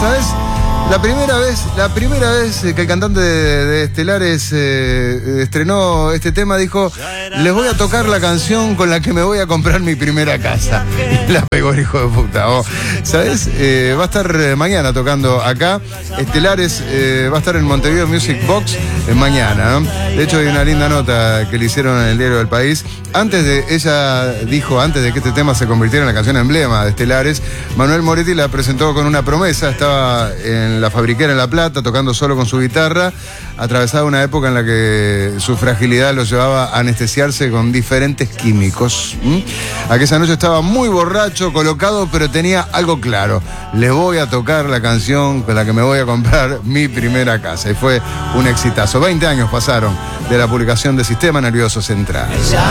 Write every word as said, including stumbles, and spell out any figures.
¿sabes? La primera vez, la primera vez que el cantante de, de Estelares eh, estrenó este tema, dijo: les voy a tocar la canción con la que me voy a comprar mi primera casa. La pegó el hijo de puta. Oh, ¿sabes? Eh, va a estar eh, mañana tocando acá. Estelares eh, va a estar en Montevideo Music Box eh, mañana, ¿no? De hecho, hay una linda nota que le hicieron en el diario del País. Antes de, ella dijo, antes de que este tema se convirtiera en la canción emblema de Estelares, Manuel Moretti la presentó con una promesa. Estaba en la Fabriquera en La Plata, tocando solo con su guitarra, atravesaba una época en la que su fragilidad lo llevaba a anestesiarse con diferentes químicos. ¿Mm? Aquella noche estaba muy borracho, colocado, pero tenía algo claro: le voy a tocar la canción con la que me voy a comprar mi primera casa. Y fue un exitazo. veinte años pasaron de la publicación de Sistema Nervioso Central.